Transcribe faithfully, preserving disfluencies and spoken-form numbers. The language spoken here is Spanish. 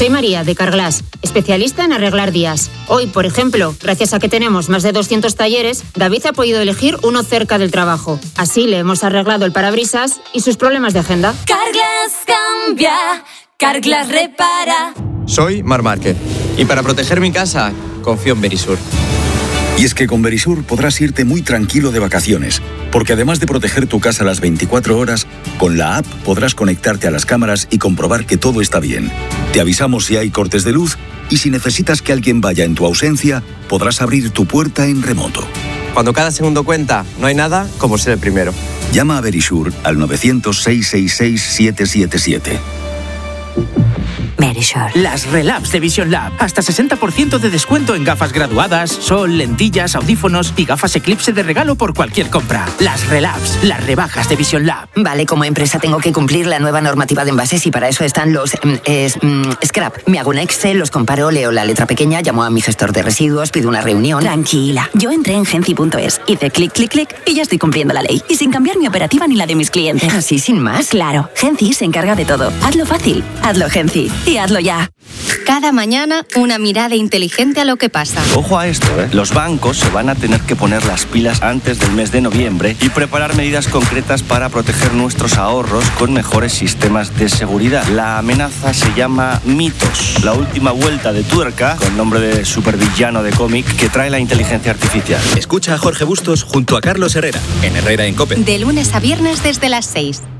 Soy María, de Carglass, especialista en arreglar días. Hoy, por ejemplo, gracias a que tenemos más de doscientos talleres, David ha podido elegir uno cerca del trabajo. Así le hemos arreglado el parabrisas y sus problemas de agenda. Carglass cambia, Carglass repara. Soy Mar Márquez y para proteger mi casa, confío en Verisur. Y es que con Verisur podrás irte muy tranquilo de vacaciones, porque además de proteger tu casa las veinticuatro horas, con la app podrás conectarte a las cámaras y comprobar que todo está bien. Te avisamos si hay cortes de luz y si necesitas que alguien vaya en tu ausencia, podrás abrir tu puerta en remoto. Cuando cada segundo cuenta, no hay nada como ser el primero. Llama a Verisur al novecientos, seiscientos sesenta y seis, siete siete siete. Verisur. Las Relabs de Vision Lab. Hasta sesenta por ciento de descuento en gafas graduadas, sol, lentillas, audífonos y gafas Eclipse de regalo por cualquier compra. Las Relabs, las rebajas de Vision Lab. Vale, como empresa tengo que cumplir la nueva normativa de envases y para eso están los mm, es, mm, scrap. Me hago un Excel, los comparo, leo la letra pequeña, llamo a mi gestor de residuos, pido una reunión. Tranquila, yo entré en Genci punto es, hice clic, clic, clic y ya estoy cumpliendo la ley. Y sin cambiar mi operativa ni la de mis clientes. ¿Así sin más? Claro, Genci se encarga de todo. Hazlo fácil, hazlo Genci y hazlo ya. Cada mañana una mirada inteligente a lo que pasa. Ojo a esto, ¿eh? Los bancos se van a tener que poner las pilas antes del mes de noviembre y preparar medidas concretas para proteger nuestros ahorros con mejores sistemas de seguridad. La amenaza se llama Mitos, la última vuelta de tuerca, con nombre de supervillano de cómic, que trae la inteligencia artificial. Escucha a Jorge Bustos junto a Carlos Herrera, en Herrera en COPE. De lunes a viernes desde las seis.